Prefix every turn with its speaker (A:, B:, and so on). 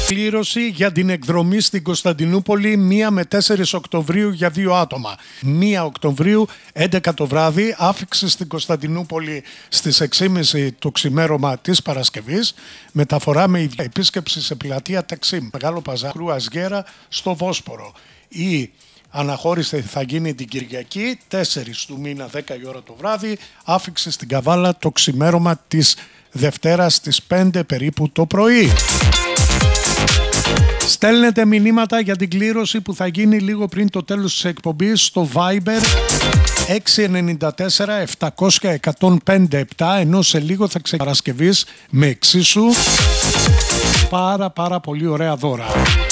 A: Κλήρωση για την εκδρομή στην Κωνσταντινούπολη 1 με 4 Οκτωβρίου για 2 άτομα. 1 Οκτωβρίου, 11 το βράδυ, άφιξη στην Κωνσταντινούπολη στις 6.30 το ξημέρωμα της Παρασκευής. Μεταφορά με επίσκεψη σε πλατεία Ταξίμ, Μεγάλο Παζάρου Ασγέρα στο Βόσπορο. Η αναχώρηση θα γίνει την Κυριακή, 4 του μήνα, 10 η ώρα το βράδυ, άφιξη στην Καβάλα το ξημέρωμα της Δευτέρας στις 5 περίπου το πρωί. Στέλνετε μηνύματα για την κλήρωση που θα γίνει λίγο πριν το τέλος της εκπομπής στο Viber 694 700 105 7, ενώ σε λίγο θα ξεκινήσει Παρασκευής με εξίσου πάρα πολύ ωραία δώρα.